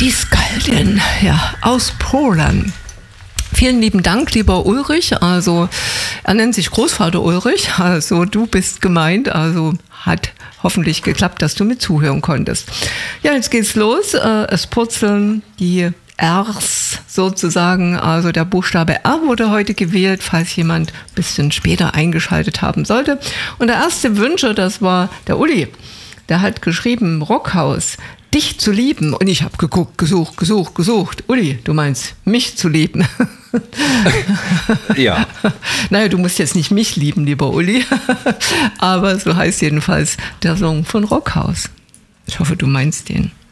Die Skaldin, ja, aus Polen. Vielen lieben Dank, lieber Ulrich. Also, er nennt sich Großvater Ulrich. Also, du bist gemeint. Also, hat hoffentlich geklappt, dass du mit zuhören konntest. Ja, jetzt geht's los. Es purzeln die Rs sozusagen. Also, der Buchstabe R wurde heute gewählt, falls jemand ein bisschen später eingeschaltet haben sollte. Und der erste Wünscher, das war der Uli. Der hat geschrieben, Rockhaus, dich zu lieben. Und ich habe geguckt, gesucht. Uli, du meinst, mich zu lieben. Ja. Naja, du musst jetzt nicht mich lieben, lieber Uli. Aber so heißt jedenfalls der Song von Rockhaus. Ich hoffe, du meinst den.